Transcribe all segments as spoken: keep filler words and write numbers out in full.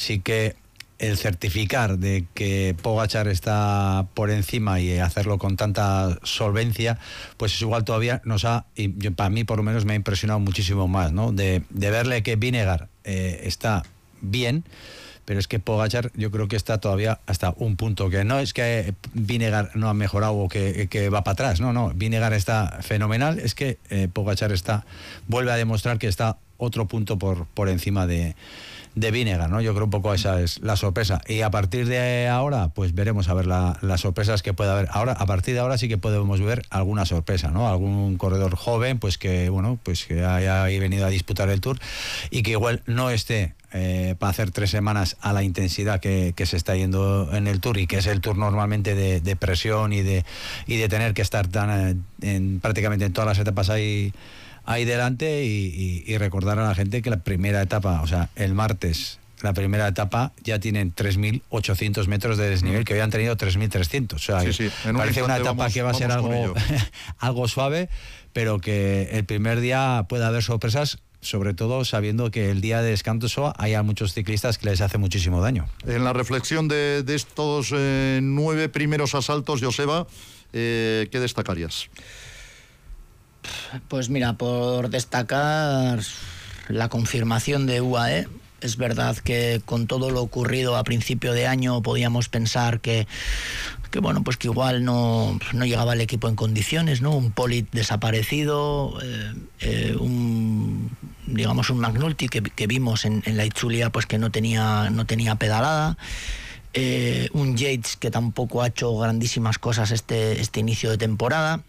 sí que el certificar de que Pogačar está por encima y hacerlo con tanta solvencia, pues es igual todavía nos ha, y yo, para mí por lo menos me ha impresionado muchísimo más, ¿no? De, de verle que Vingegaard eh, está bien, pero es que Pogačar yo creo que está todavía hasta un punto, que no es que Vingegaard no ha mejorado o que, que va para atrás, no, no, Vingegaard está fenomenal, es que eh, Pogačar está, vuelve a demostrar que está otro punto por, por encima de de Vingegaard, ¿no? Yo creo un poco esa es la sorpresa. Y a partir de ahora, pues veremos a ver la, las sorpresas que pueda haber. Ahora, a partir de ahora sí que podemos ver alguna sorpresa, ¿no? Algún corredor joven, pues que, bueno, pues que haya venido a disputar el Tour y que igual no esté eh, para hacer tres semanas a la intensidad que, que se está yendo en el Tour, y que es el Tour normalmente de, de presión y de, y de tener que estar tan en, prácticamente en todas las etapas ahí ahí delante, y, y, y recordar a la gente que la primera etapa, o sea, el martes, la primera etapa ya tienen tres mil ochocientos metros de desnivel, que hoy han tenido tres mil trescientos. O sea, sí, sí. En parece un una etapa vamos, que va a ser algo, algo suave, pero que el primer día puede haber sorpresas, sobre todo sabiendo que el día de descanso hay a muchos ciclistas que les hace muchísimo daño. En la reflexión de, de estos eh, nueve primeros asaltos, Joseba, eh, ¿qué destacarías? Pues mira, por destacar la confirmación de U A E. Es verdad que con todo lo ocurrido a principio de año podíamos pensar que, que bueno, pues que igual no, no llegaba el equipo en condiciones, ¿no? Un Polit desaparecido, eh, eh, un digamos un McNulty que, que vimos en, en la Itzulia, pues que no tenía, no tenía pedalada. Eh, un Yates que tampoco ha hecho grandísimas cosas este, este inicio de temporada,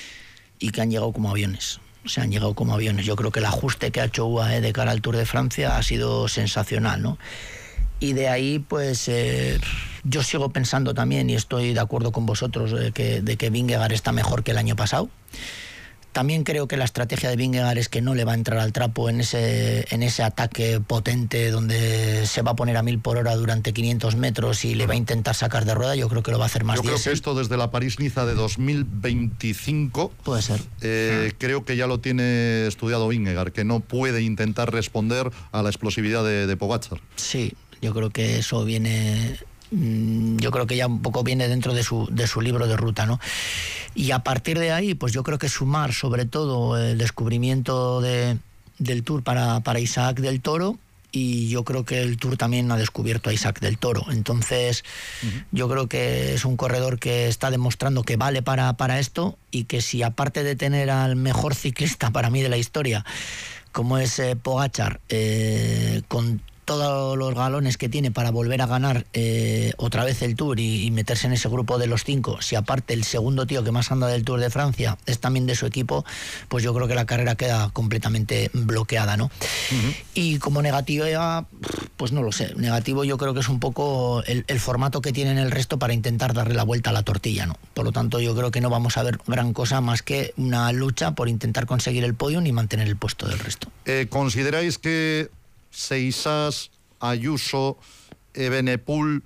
y que han llegado como aviones. O sea, han llegado como aviones. Yo creo que el ajuste que ha hecho U A E de cara al Tour de Francia ha sido sensacional, ¿no? Y de ahí, pues, eh, yo sigo pensando también, y estoy de acuerdo con vosotros, de que, de que Vingegaard está mejor que el año pasado. También creo que la estrategia de Vingegaard es que no le va a entrar al trapo en ese, en ese ataque potente donde se va a poner a mil por hora durante quinientos metros y le va a intentar sacar de rueda. Yo creo que lo va a hacer más Yo creo diésel. que esto desde la París-Niza de dos mil veinticinco puede ser. Eh, ah. Creo que ya lo tiene estudiado Vingegaard, que no puede intentar responder a la explosividad de, de Pogačar. Sí, yo creo que eso viene... yo creo que ya un poco viene dentro de su, de su libro de ruta, ¿no? Y a partir de ahí, pues yo creo que sumar sobre todo el descubrimiento de, del Tour para, para Isaac del Toro, y yo creo que el Tour también ha descubierto a Isaac del Toro. Entonces, uh-huh. yo creo que es un corredor que está demostrando que vale para, para esto, y que si aparte de tener al mejor ciclista para mí de la historia, como es eh, Pogačar, eh, con todos los galones que tiene para volver a ganar eh, otra vez el Tour y, y meterse en ese grupo de los cinco, si aparte el segundo tío que más anda del Tour de Francia es también de su equipo, pues yo creo que la carrera queda completamente bloqueada, ¿no? Uh-huh. Y como negativo ya, pues no lo sé, negativo yo creo que es un poco el, el formato que tienen el resto para intentar darle la vuelta a la tortilla, ¿no? Por lo tanto yo creo que no vamos a ver gran cosa más que una lucha por intentar conseguir el podium y mantener el puesto del resto. Eh, ¿Consideráis que Seixas, Ayuso, Evenepoel,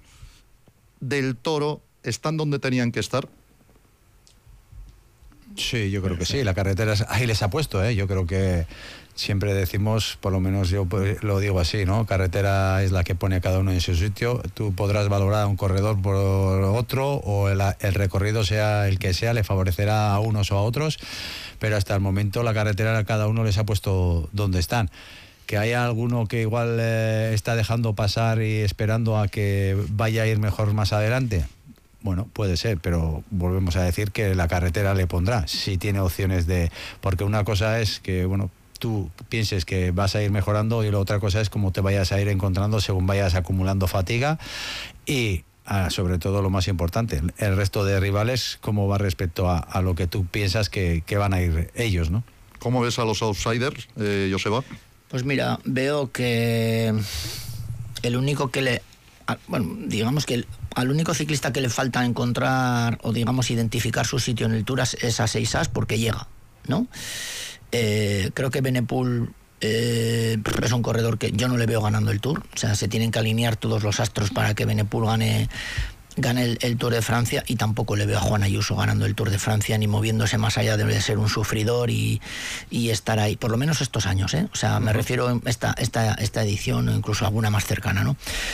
del Toro están donde tenían que estar? Sí, yo creo que sí, la carretera ahí les ha puesto, ¿eh? Yo creo que siempre decimos, por lo menos yo lo digo así, ¿no? Carretera es la que pone a cada uno en su sitio. Tú podrás valorar a un corredor por otro, o el, el recorrido sea el que sea, le favorecerá a unos o a otros, pero hasta el momento la carretera a cada uno les ha puesto donde están. Que haya alguno que igual eh, está dejando pasar y esperando a que vaya a ir mejor más adelante, bueno, puede ser, pero volvemos a decir que la carretera le pondrá, si tiene opciones de... Porque una cosa es que, bueno, tú pienses que vas a ir mejorando, y la otra cosa es cómo te vayas a ir encontrando según vayas acumulando fatiga, y ah, sobre todo lo más importante, el resto de rivales, cómo va respecto a, a lo que tú piensas que, que van a ir ellos, ¿no? ¿Cómo ves a los outsiders, eh, Joseba? Pues mira, veo que el único que le... Bueno, digamos que el, al único ciclista que le falta encontrar o, digamos, identificar su sitio en el Tour es a Seixas, porque llega, ¿no? Eh, creo que Evenepoel eh, es un corredor que yo no le veo ganando el Tour. O sea, se tienen que alinear todos los astros para que Evenepoel gane... gane el, el Tour de Francia, y tampoco le veo a Juan Ayuso ganando el Tour de Francia ni moviéndose más allá de ser un sufridor y, y estar ahí, por lo menos estos años, ¿eh? O sea, me refiero a esta, esta, esta edición o incluso alguna más cercana, ¿no?